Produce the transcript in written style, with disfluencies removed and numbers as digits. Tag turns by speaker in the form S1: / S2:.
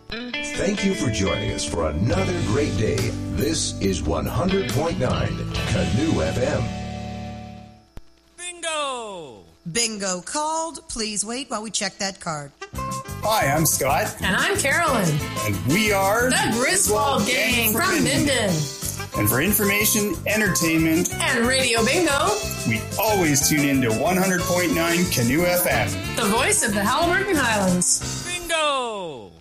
S1: Thank you for joining us for another great day. This is 100.9 Canoe FM.
S2: Bingo!
S3: Bingo called. Please wait while we check that card.
S4: Hi, I'm Scott.
S5: And I'm Carolyn.
S4: And we are
S5: the Griswold Gang from Minden.
S4: And for information, entertainment,
S5: and Radio Bingo,
S4: we always tune in to 100.9 Canoe FM.
S5: The voice of the Halliburton Highlands.
S2: Bingo!